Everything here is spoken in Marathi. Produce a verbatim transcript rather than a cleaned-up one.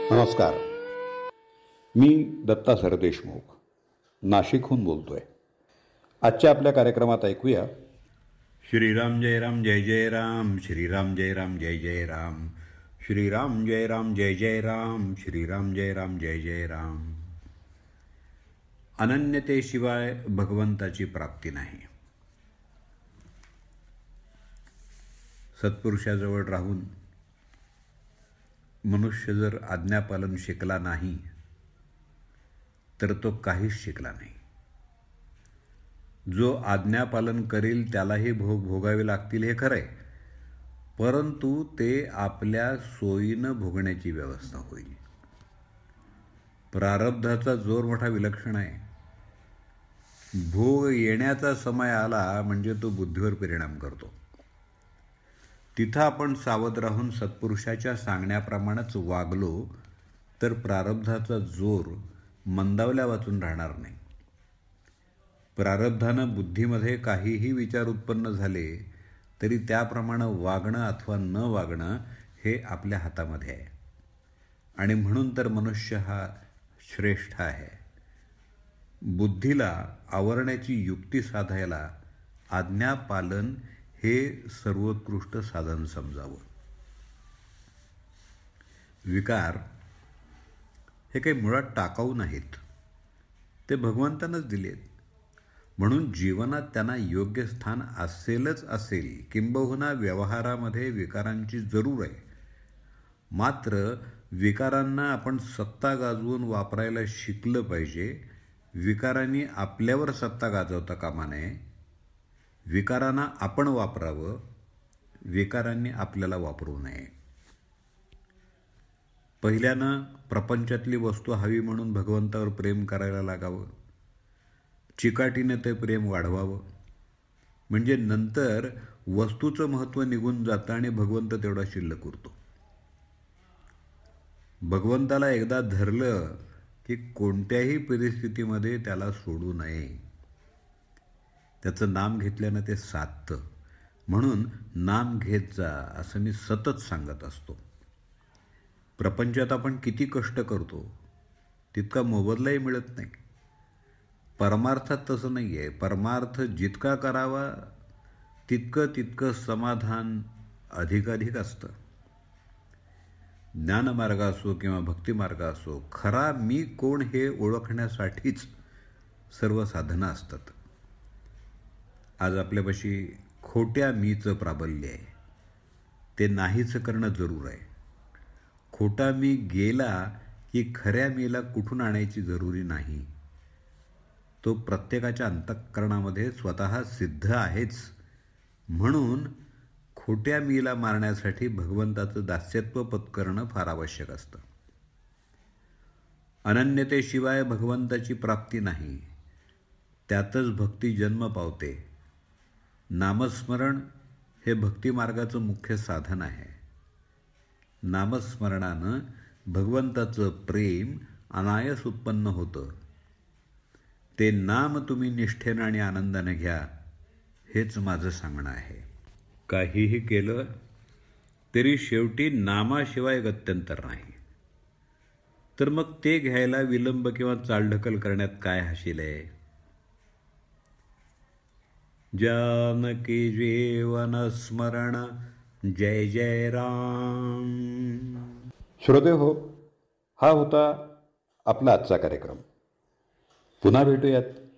नमस्कार. मी दत्ता सरदेशमुख नाशिकहून बोलतोय. आजच्या आपल्या कार्यक्रमात ऐकूया श्रीराम जय राम जय जय राम श्रीराम जय राम जय जय राम श्रीराम जय राम जय जय राम श्रीराम जय राम जय जय राम. अनन्यतेशिवाय भगवंताची प्राप्ती नाही. सत्पुरुषाजवळ राहून मनुष्य जर आज्ञापालन शिकला नाही तर तो काहीच शिकला नाही. जो आज्ञापालन करील त्यालाही भोग भोगावे लागतील हे खरं आहे, परंतु ते आपल्या सोयीनं भोगण्याची व्यवस्था होईल. प्रारब्धाचा जोर मोठा विलक्षण आहे. भोग येण्याचा समय आला म्हणजे तो बुद्धीवर परिणाम करतो. तिथं आपण सावध राहून सत्पुरुषाच्या सांगण्याप्रमाणेच वागलो तर प्रारब्धाचा जोर मंदावल्या वाचून राहणार नाही. प्रारब्धानं बुद्धीमध्ये काहीही विचार उत्पन्न झाले तरी त्याप्रमाणे वागणं अथवा न वागणं हे आपल्या हातामध्ये आहे. आणि म्हणून तर मनुष्य हा श्रेष्ठ आहे. बुद्धीला आवरण्याची युक्ती साधायला आज्ञापालन हे सर्वोत्कृष्ट साधन समजावं. विकार हे काही मुळात टाकाऊ नाहीत, ते भगवंतानंच दिलेत. म्हणून जीवनात त्यांना योग्य स्थान असेलच असेल. किंबहुना व्यवहारामध्ये विकारांची जरूर आहे. मात्र विकारांना आपण सत्ता गाजवून वापरायला शिकलं पाहिजे. विकारांनी आपल्यावर सत्ता गाजवता कामा नये. विकारांना आपण वापरावं, विकारांनी आपल्याला वापरू नये. पहिल्यानं प्रपंचातली वस्तू हवी म्हणून भगवंतावर प्रेम करायला लागावं. चिकाटीने ते प्रेम वाढवावं, म्हणजे नंतर वस्तूचं महत्त्व निघून जातं आणि भगवंत तेवढा शिल्लक उरतो. भगवंताला एकदा धरलं की कोणत्याही परिस्थितीमध्ये त्याला सोडू नये. त्याचं नाम घेतल्यानं ते साधतं. म्हणून नाम घेत जा असं मी सतत सांगत असतो. प्रपंचात आपण किती कष्ट करतो तितका मोबदलाही मिळत नाही. परमार्थात तसं नाही आहे. परमार्थ जितका करावा तितकं तितकं समाधान अधिकाधिक असतं. ज्ञानमार्ग असो किंवा भक्तिमार्ग असो, खरा मी कोण हे ओळखण्यासाठीच सर्व साधनं असतात. आज आपल्यापाशी खोट्या मीचं प्राबल्य आहे. ते नाहीच करणं जरूर आहे. खोटा मी गेला की खऱ्या मीला कुठून आणायची जरुरी नाही. तो प्रत्येकाच्या अंतःकरणामध्ये स्वतः सिद्ध आहेच. म्हणून खोट्या मीला मारण्यासाठी भगवंताचं दास्यत्व पत्करणं फार आवश्यक असतं. अनन्यतेशिवाय भगवंताची प्राप्ती नाही. त्यातच भक्ती जन्म पावते. नामस्मरण हे भक्तिमार्गाचं मुख्य साधन आहे. नामस्मरणानं भगवंताचं प्रेम अनायास उत्पन्न होतं. ते नाम तुम्ही निष्ठेनं आणि आनंदाने घ्या, हेच माझं सांगणं आहे. काहीही केलं तरी शेवटी नामाशिवाय गत्यंतर नाही. तर मग ते घ्यायला विलंब किंवा चालढकल करण्यात काय हाशील आहे. जानकी जीवन स्मरण जय जय राम. श्रोते हो, हा होता आपला आजचा कार्यक्रम. पुन्हा भेटूयात